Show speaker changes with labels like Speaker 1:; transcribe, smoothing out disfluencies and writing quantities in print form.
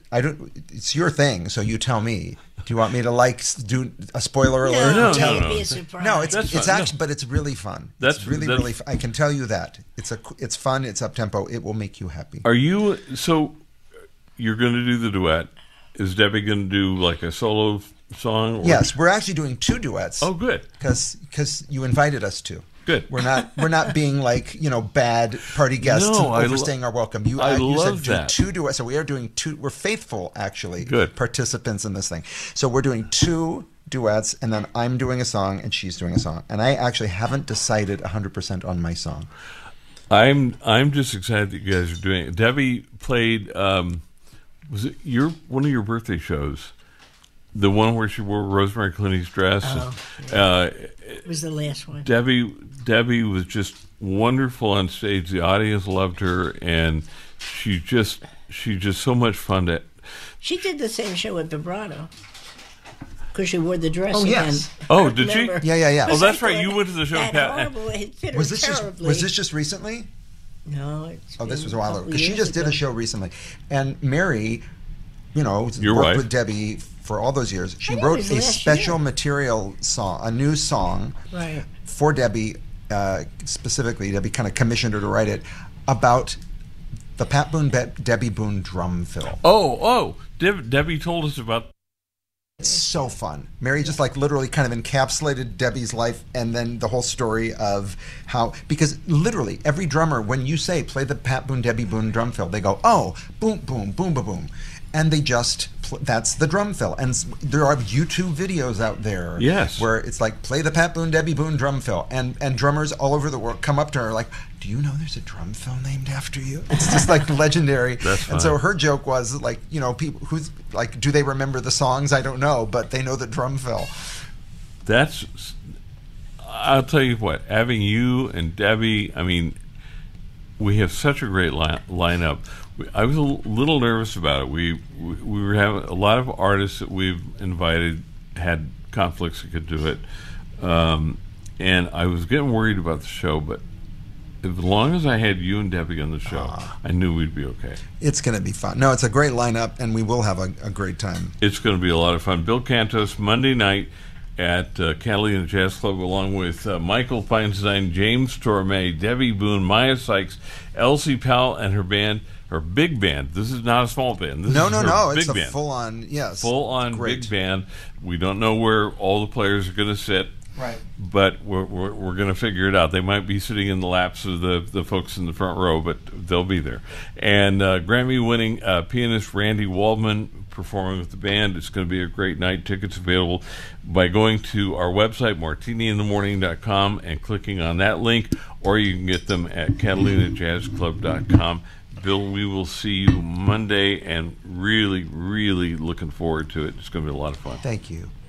Speaker 1: I don't. It's your thing, so you tell me. Do you want me to do a spoiler alert?
Speaker 2: No,
Speaker 3: No.
Speaker 2: be a surprise.
Speaker 1: No, it's
Speaker 3: That's
Speaker 1: actually, but it's really fun. It's really fun. I can tell you that it's fun. It's up tempo. It will make you happy.
Speaker 3: Are you so? You're going to do the duet. Is Debbie going to do like a solo song? Or?
Speaker 1: Yes, we're actually doing 2 duets.
Speaker 3: Oh, good.
Speaker 1: Because you invited us to.
Speaker 3: Good.
Speaker 1: We're not being like bad party guests overstaying our welcome. You
Speaker 3: love
Speaker 1: said
Speaker 3: that.
Speaker 1: 2 duets, so we are doing 2. We're faithful actually.
Speaker 3: Good.
Speaker 1: Participants in this thing. So we're doing 2 duets, and then I'm doing a song and she's doing a song, and I actually haven't decided 100% on my song.
Speaker 3: I'm just excited that you guys are doing it. Debbie played. Was it one of your birthday shows? The one where she wore Rosemary Clooney's dress.
Speaker 2: It was the last one.
Speaker 3: Debbie was just wonderful on stage. The audience loved her, and she's just so much fun to.
Speaker 2: She did the same show with Vibrato because she wore the dress.
Speaker 1: Oh, yes.
Speaker 2: Again.
Speaker 3: Oh, did she?
Speaker 1: Yeah.
Speaker 3: Oh, that's right. You went to the show.
Speaker 2: It fit her
Speaker 1: Was this
Speaker 2: terribly.
Speaker 1: just recently?
Speaker 2: No.
Speaker 1: This was a while ago because she just did a show recently, and Mary, worked
Speaker 3: wife.
Speaker 1: with Debbie for all those years. She
Speaker 2: I know,
Speaker 1: wrote
Speaker 2: it was
Speaker 1: a
Speaker 2: last
Speaker 1: special
Speaker 2: year.
Speaker 1: material song, a new song,
Speaker 2: Right.
Speaker 1: for Debbie specifically. Debbie kind of commissioned her to write it about the Pat Boone Debbie Boone drum fill.
Speaker 3: Debbie told us about.
Speaker 1: It's so fun. Mary just literally kind of encapsulated Debbie's life, and then the whole story of how, because literally every drummer, when you say play the Pat Boone Debbie Boone drum fill, they go, oh, boom boom boom boom boom, and they just that's the drum fill. And there are YouTube videos out there,
Speaker 3: yes,
Speaker 1: where it's like play the Pat Boone Debbie Boone drum fill, and drummers all over the world come up to her like, do you know there's a drum fill named after you? It's just legendary.
Speaker 3: That's fine.
Speaker 1: And so her joke was people who's do they remember the songs? I don't know, but they know the drum fill.
Speaker 3: I'll tell you what, having you and Debbie, I mean, we have such a great lineup. I was a little nervous about it. We were having a lot of artists that we've invited had conflicts that could do it, and I was getting worried about the show. But as long as I had you and Debbie on the show, I knew we'd be okay.
Speaker 1: It's going to be fun. No, it's a great lineup, and we will have a great time.
Speaker 3: It's going to be a lot of fun. Bill Cantos, Monday night at Catalina Jazz Club, along with Michael Feinstein, James Torme, Debbie Boone, Maya Sykes, Elsie Powell, and her band, her big band. This is not a small band. This is her big
Speaker 1: it's a
Speaker 3: band.
Speaker 1: full-on
Speaker 3: big band. We don't know where all the players are going to sit.
Speaker 1: Right.
Speaker 3: But we're going to figure it out. They might be sitting in the laps of the folks in the front row, but they'll be there. And Grammy-winning pianist Randy Waldman performing with the band. It's going to be a great night. Tickets available by going to our website, martiniinthemorning.com, and clicking on that link, or you can get them at catalinajazzclub.com. Bill, we will see you Monday, and really, really looking forward to it. It's going to be a lot of fun.
Speaker 1: Thank you.